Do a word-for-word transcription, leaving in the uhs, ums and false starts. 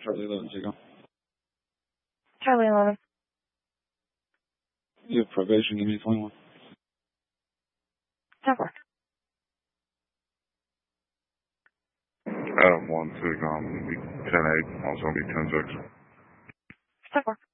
Charlie eleven, take on. Charlie eleven. You have probation, give me twenty-one. ten four. Adam one, take on, ten eight, also be ten six. ten four.